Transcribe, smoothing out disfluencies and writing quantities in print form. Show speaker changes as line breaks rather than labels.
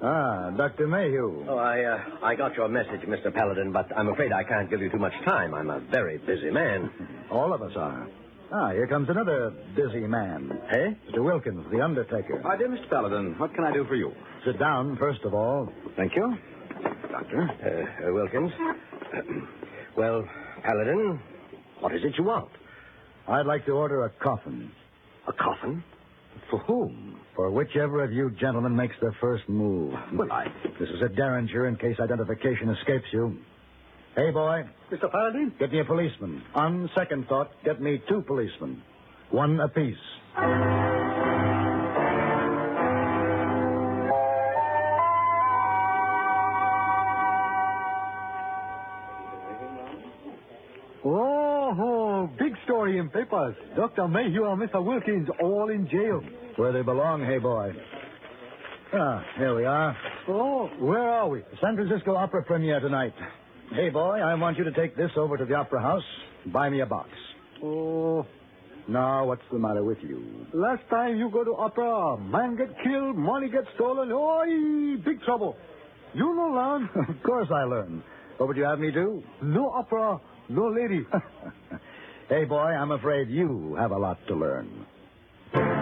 Ah, Dr. Mayhew.
Oh, I got your message, Mr. Paladin, but I'm afraid I can't give you too much time. I'm a very busy man.
All of us are. Ah, here comes another busy man.
Hey?
Mr. Wilkins, the undertaker.
Hi, dear Mr. Paladin. What can I do for you?
Sit down, first of all.
Thank you. Doctor?
Wilkins. Well, Paladin, what is it you want?
I'd like to order a coffin.
A coffin? For whom?
For whichever of you gentlemen makes the first move.
Well,
This is a derringer in case identification escapes you. Hey, boy.
Mr. Paladin?
Get me a policeman. On second thought, get me 2 policemen. 1 apiece.
Oh, big story in papers. Dr. Mayhew and Mr. Wilkins all in jail.
Where they belong, hey, boy. Ah, here we are.
Oh, where are we?
The San Francisco Opera premiere tonight. Hey, boy, I want you to take this over to the Opera House. Buy me a box.
Oh,
Now, what's the matter with you?
last time you go to opera, man get killed, money get stolen. Oi, big trouble. You no learn.
Of course I learn. What would you have me do?
No opera, no lady.
Hey, boy, I'm afraid you have a lot to learn.